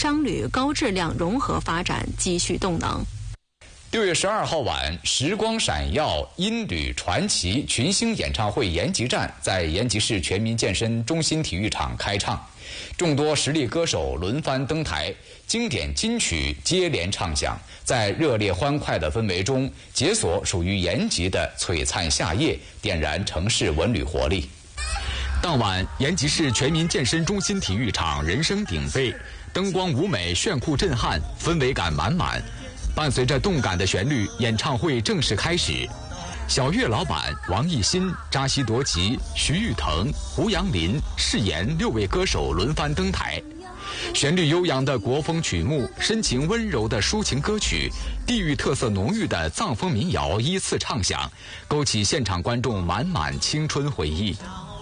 商旅高质量融合发展积蓄动能。 6月12号晚，时光闪耀、音旅传奇群星演唱会延吉站在延吉市全民健身中心体育场开唱，众多实力歌手轮番登台，经典金曲接连唱响，在热烈欢快的氛围中，解锁属于延吉的璀璨夏夜，点燃城市文旅活力。当晚，延吉市全民健身中心体育场人声鼎沸，灯光舞美炫酷震撼，氛围感满满。伴随着动感的旋律，演唱会正式开始。小岳老板、王艺兴、扎西夺吉、徐誉滕、胡杨林、释言6位歌手轮番登台。旋律悠扬的国风曲目，深情温柔的抒情歌曲，地域特色浓郁的藏风民谣依次唱响，勾起现场观众满满青春回忆。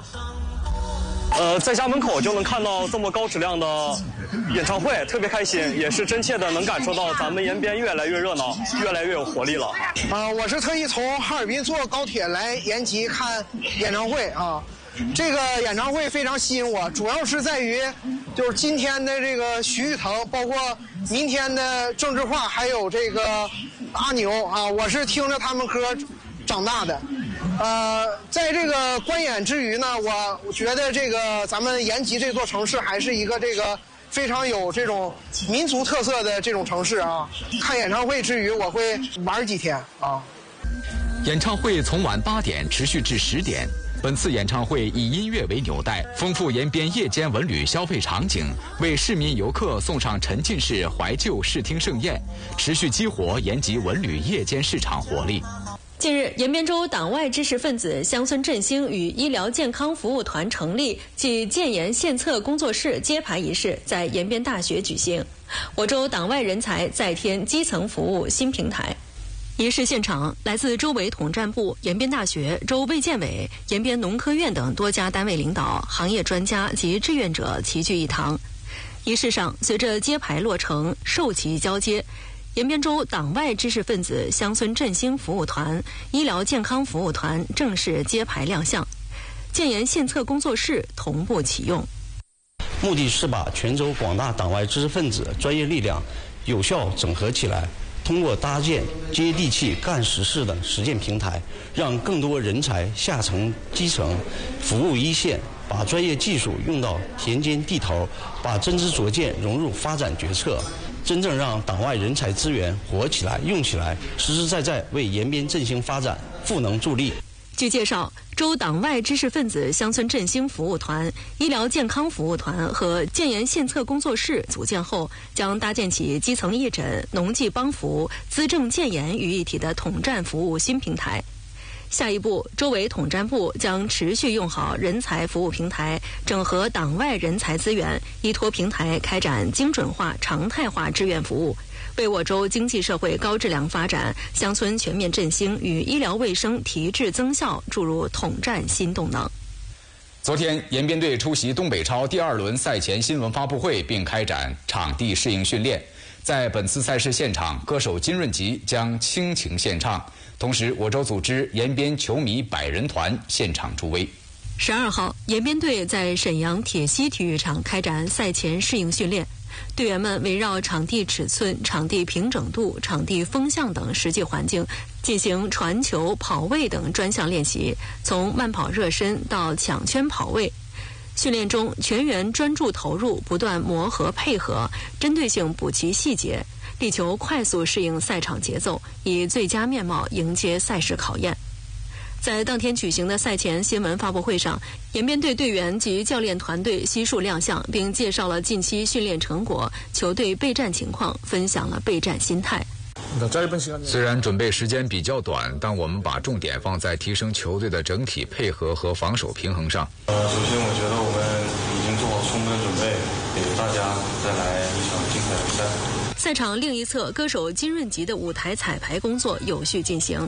在家门口就能看到这么高质量的演唱会，特别开心，也是真切的能感受到咱们延边越来越热闹，越来越有活力了。 我是特意从哈尔滨坐高铁来延吉看演唱会啊。这个演唱会非常吸引我，主要是在于就是今天的这个徐誉滕，包括明天的郑智化，还有这个阿牛啊，我是听着他们歌长大的。在这个观演之余呢，我觉得这个咱们延吉这座城市还是一个这个非常有这种民族特色的这种城市啊。看演唱会之余，我会玩几天啊。 演唱会从晚8点持续至10点。本次演唱会以音乐为纽带，丰富延边夜间文旅消费场景，为市民游客送上沉浸式怀旧视听盛宴，持续激活延吉文旅夜间市场活力。 近日，延边州党外知识分子乡村振兴与医疗健康服务团成立暨建言献策工作室揭牌仪式在延边大学举行，我州党外人才再添基层服务新平台。仪式现场，来自州委统战部、延边大学、州卫健委、延边农科院等多家单位领导、行业专家及志愿者齐聚一堂。仪式上，随着揭牌落成、授旗交接，延边州党外知识分子乡村振兴服务团、医疗健康服务团正式揭牌亮相，建言献策工作室同步启用。 目的是把全州广大党外知识分子专业力量有效整合起来，通过搭建接地气干实事的实践平台，让更多人才下沉基层，服务一线，把专业技术用到田间地头，把真知灼见融入发展决策，真正让党外人才资源活起来、用起来，实实在在为延边振兴发展赋能助力。 据介绍，州党外知识分子乡村振兴服务团、医疗健康服务团和建言献策工作室组建后，将搭建起基层义诊、农技帮扶、资政建言于一体的统战服务新平台。下一步，州委统战部将持续用好人才服务平台，整合党外人才资源，依托平台开展精准化、常态化志愿服务，为我州经济社会高质量发展、乡村全面振兴与医疗卫生提质增效注入统战新动能。 昨天，延边队出席东北超第2轮赛前新闻发布会，并开展场地适应训练。在本次赛事现场，歌手金润吉将倾情献唱，同时我州组织延边球迷100人团现场助威。 12号，延边队在沈阳铁西体育场开展赛前适应训练。队员们围绕场地尺寸、场地平整度、场地风向等实际环境进行传球、跑位等专项练习，从慢跑热身到抢圈跑位。训练中，全员专注投入，不断磨合配合，针对性补齐细节，力求快速适应赛场节奏，以最佳面貌迎接赛事考验。在当天举行的赛前新闻发布会上，延边队队员及教练团队悉数亮相，并介绍了近期训练成果、球队备战情况，分享了备战心态。 虽然准备时间比较短，但我们把重点放在提升球队的整体配合和防守平衡上。 首先我觉得我们已经做好充分准备，给大家带来一场精彩比赛。 赛场另一侧，歌手金润吉的舞台彩排工作有序进行。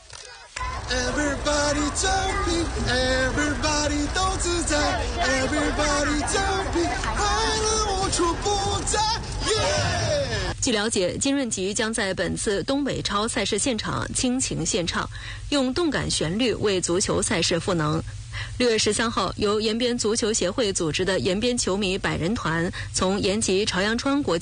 Everybody jumping, everybody 都自在 ，Everybody jumping， 快乐无处不在。 据了解，金润吉将在本次东北超赛事现场倾情献唱，用动感旋律为足球赛事赋能。6月13号，由延边足球协会组织的延边球迷100人团从延吉朝阳川国际